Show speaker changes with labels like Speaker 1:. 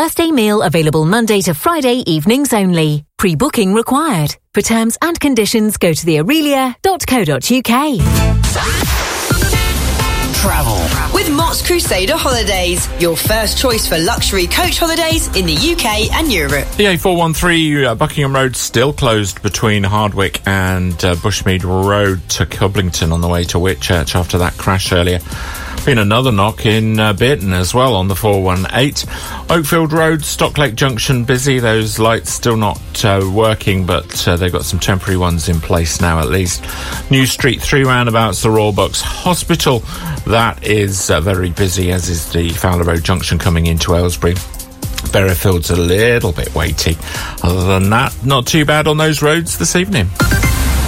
Speaker 1: Thursday meal available Monday to Friday evenings only. Pre-booking required. For terms and conditions, go to theaurelia.co.uk.
Speaker 2: Travel with Mott's Crusader Holidays, your first choice for luxury coach holidays in the UK and Europe.
Speaker 3: The A413 Buckingham Road still closed between Hardwick and Bushmead Road to Cublington on the way to Whitchurch after that crash earlier. Been another knock in Bearton as well on the 418. Oakfield Road, Stocklake Junction busy. Those lights still not working, but they've got some temporary ones in place now at least. New Street 3 roundabouts, the Royal Bucks Hospital. That is very busy, as is the Fowler Road Junction coming into Aylesbury. Berrifield's a little bit weighty. Other than that, not too bad on those roads this evening.